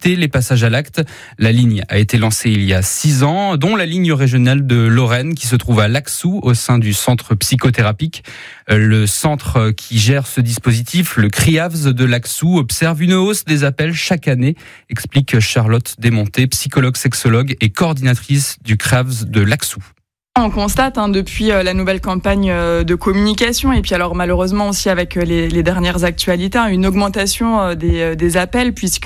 limiter les passages à l'acte. La ligne a été lancée il y a 6 ans, dont la ligne régionale de Lorraine qui se trouve à Laxou au sein du centre psychothérapique. Le centre qui gère ce dispositif, le CRIAVS de Laxou, observe une hausse des appels chaque année, explique Charlotte Desmonté, psychologue, sexologue et coordinatrice du CRIAVS de Laxou. On constate depuis la nouvelle campagne de communication et puis alors malheureusement aussi avec les dernières actualités une augmentation des appels puisque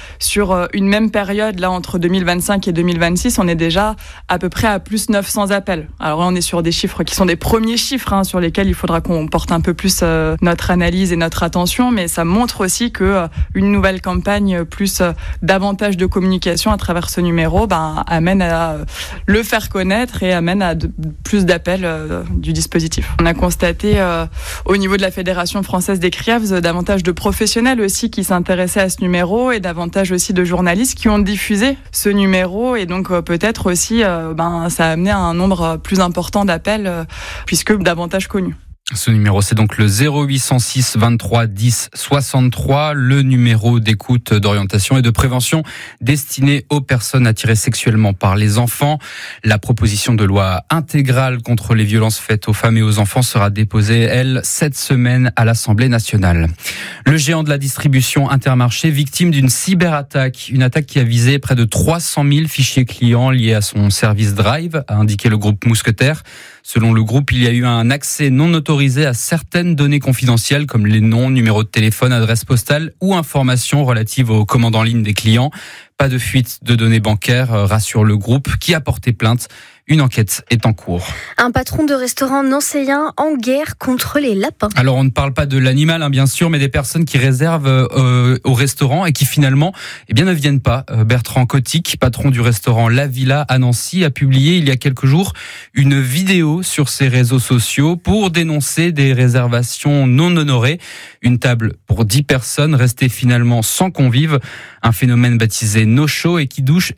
sur une même période là entre 2025 et 2026 on est déjà à peu près à plus 900 appels. Alors là on est sur des chiffres qui sont des premiers chiffres sur lesquels il faudra qu'on porte un peu plus notre analyse et notre attention, mais ça montre aussi que une nouvelle campagne plus davantage de communication à travers ce numéro amène à le faire connaître et amène à plus d'appels du dispositif. On a constaté au niveau de la Fédération française des CRIAVS davantage de professionnels aussi qui s'intéressaient à ce numéro et davantage aussi de journalistes qui ont diffusé ce numéro et donc peut-être aussi ça a amené à un nombre plus important d'appels puisque davantage connus. Ce numéro, c'est donc le 0806 23 10 63, le numéro d'écoute, d'orientation et de prévention destiné aux personnes attirées sexuellement par les enfants. La proposition de loi intégrale contre les violences faites aux femmes et aux enfants sera déposée, elle, cette semaine à l'Assemblée nationale. Le géant de la distribution Intermarché, victime d'une cyberattaque, une attaque qui a visé près de 300 000 fichiers clients liés à son service Drive, a indiqué le groupe Mousquetaire. Selon le groupe, il y a eu un accès non autorisé à certaines données confidentielles comme les noms, numéros de téléphone, adresses postales ou informations relatives aux commandes en ligne des clients. Pas de fuite de données bancaires, rassure le groupe qui a porté plainte. Une enquête est en cours. Un patron de restaurant nancéen en guerre contre les lapins. Alors on ne parle pas de l'animal bien sûr, mais des personnes qui réservent au restaurant et qui finalement ne viennent pas. Bertrand Cotic, patron du restaurant La Villa à Nancy, a publié il y a quelques jours une vidéo sur ses réseaux sociaux pour dénoncer des réservations non honorées. Une table pour 10 personnes restée finalement sans convives. Un phénomène baptisé no-show et qui touche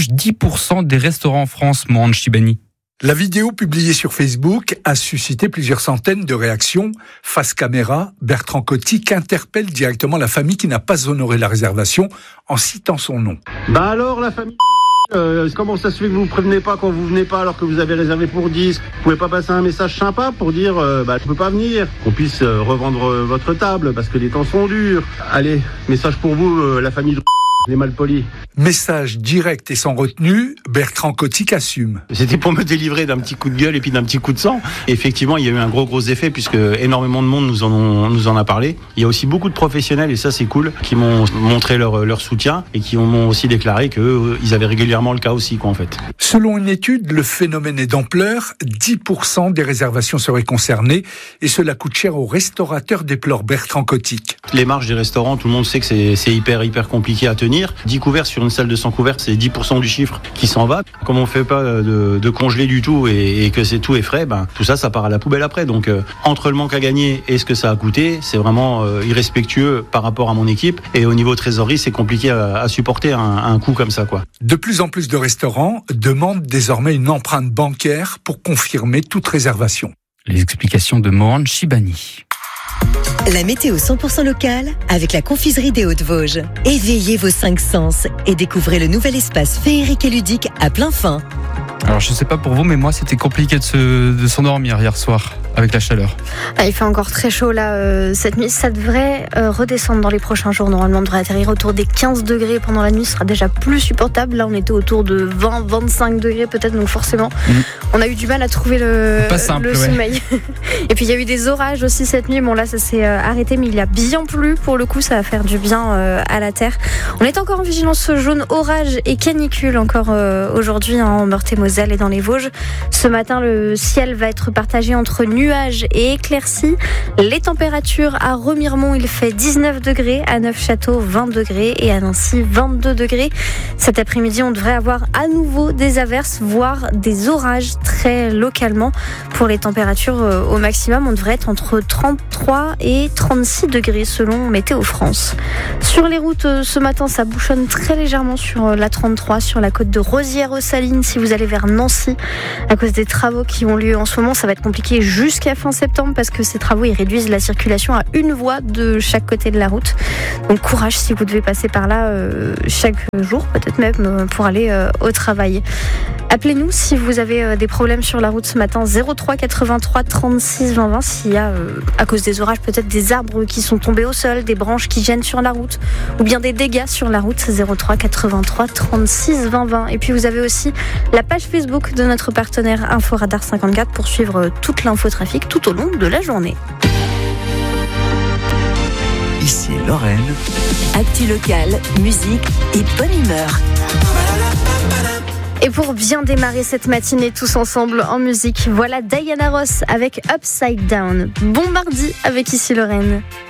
10% des restaurants en France, Mohan Chibani. La vidéo publiée sur Facebook a suscité plusieurs centaines de réactions. Face caméra, Bertrand Cotic interpelle directement la famille qui n'a pas honoré la réservation en citant son nom. Alors la famille, comment ça se fait que vous ne prévenez pas quand vous venez pas alors que vous avez réservé pour 10 ? Vous pouvez pas passer un message sympa pour dire je peux pas venir, qu'on puisse revendre votre table parce que les temps sont durs. Allez, message pour vous, la famille de les malpolis. Message direct et sans retenue, Bertrand Cotic assume. C'était pour me délivrer d'un petit coup de gueule et puis d'un petit coup de sang. Et effectivement, il y a eu un gros effet puisque énormément de monde nous en a parlé. Il y a aussi beaucoup de professionnels, et ça c'est cool, qui m'ont montré leur soutien et qui m'ont aussi déclaré qu'ils avaient régulièrement le cas aussi, en fait. Selon une étude, le phénomène est d'ampleur. 10% des réservations seraient concernées et cela coûte cher aux restaurateurs, déplore Bertrand Cotic. Les marges des restaurants, tout le monde sait que c'est hyper compliqué à tenir. 10 couverts sur une salle de 100 couverts, c'est 10% du chiffre qui s'en va. Comme on ne fait pas de congelé du tout et que tout est frais, tout ça part à la poubelle après. Donc entre le manque à gagner et ce que ça a coûté, c'est vraiment irrespectueux par rapport à mon équipe. Et au niveau trésorerie, c'est compliqué à supporter un coût comme ça, quoi. De plus en plus de restaurants demandent désormais une empreinte bancaire pour confirmer toute réservation. Les explications de Mohan Chibani. La météo 100% locale avec la confiserie des Hauts-de-Vosges. Éveillez vos 5 sens et découvrez le nouvel espace féerique et ludique à plein fin. Alors je sais pas pour vous, mais moi c'était compliqué de s'endormir hier soir avec la chaleur. Il fait encore très chaud là cette nuit. Ça devrait redescendre dans les prochains jours. Normalement on devrait atterrir autour des 15 degrés pendant la nuit. Ce sera déjà plus supportable. Là on était autour de 20-25 degrés peut-être. Donc forcément on a eu du mal à trouver le sommeil. Et puis il y a eu des orages aussi cette nuit. Bon là ça s'est arrêté, mais il a bien plu. Pour le coup ça va faire du bien à la terre. On est encore en vigilance jaune orage et canicule encore aujourd'hui en Meurthe-et-Moselle et dans les Vosges. Ce matin le ciel va être partagé entre nuages et éclaircies. Les températures à Remiremont, il fait 19 degrés, à Neufchâteau 20 degrés et à Nancy 22 degrés. Cet après-midi, on devrait avoir à nouveau des averses, voire des orages très localement. Pour les températures au maximum, on devrait être entre 33 et 36 degrés selon Météo France. Sur les routes, ce matin, ça bouchonne très légèrement sur la 33, sur la côte de Rosières-aux-Salines. Si vous allez vers Nancy, à cause des travaux qui ont lieu en ce moment, ça va être compliqué juste jusqu'à fin septembre parce que ces travaux ils réduisent la circulation à une voie de chaque côté de la route. Donc courage si vous devez passer par là chaque jour, peut-être même pour aller au travail. Appelez-nous si vous avez des problèmes sur la route ce matin, 03 83 36 20 20, s'il y a, à cause des orages, peut-être des arbres qui sont tombés au sol, des branches qui gênent sur la route, ou bien des dégâts sur la route, 03 83 36 20 20. Et puis vous avez aussi la page Facebook de notre partenaire Inforadar 54 pour suivre toute l'infotrafic tout au long de la journée. Ici Lorraine. Actu locale, musique et bonne humeur. Et pour bien démarrer cette matinée tous ensemble en musique, voilà Diana Ross avec Upside Down. Bon mardi avec Ici Lorraine.